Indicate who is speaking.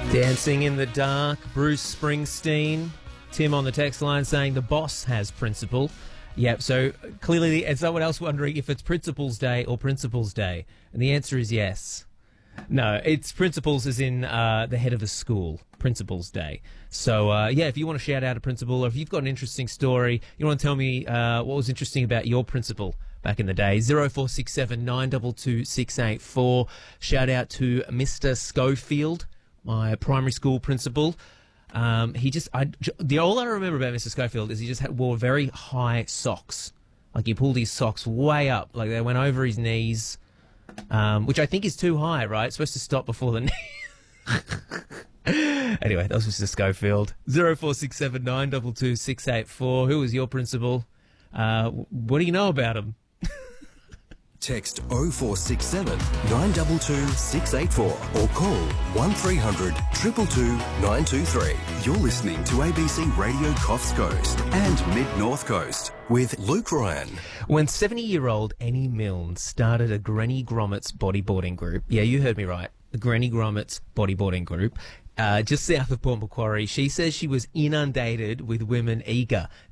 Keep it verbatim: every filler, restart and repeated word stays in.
Speaker 1: Dancing in the Dark, Bruce Springsteen. Tim on the text line saying the boss has principle. Yep, so clearly, and someone else wondering if it's Principals Day or Principals Day. And the answer is yes. No, it's principals as in uh, the head of a school, Principals Day. So, uh, yeah, if you want to shout out a principal or if you've got an interesting story, you want to tell me uh, what was interesting about your principal back in the day, zero four six seven nine two two six eight four. Shout out to Mister Schofield, my primary school principal. Um, he just, I, the all I remember about Mister Schofield is he just had, wore very high socks. Like he pulled his socks way up, like they went over his knees, um, which I think is too high, right? It's supposed to stop before the knee. Anyway, that was Mister Schofield. zero four six seven nine two two six eight four. Who was your principal? Uh, what do you know about him?
Speaker 2: Text oh four six seven nine two two six eight four or call one three hundred two two two nine two three. You're listening to A B C Radio Coffs Coast and Mid-North Coast with Luke Ryan.
Speaker 1: When seventy-year-old Annie Milne started a Granny Grommets bodyboarding group, yeah, you heard me right, the Granny Grommets bodyboarding group, uh, just south of Port Macquarie, she says she was inundated with women eager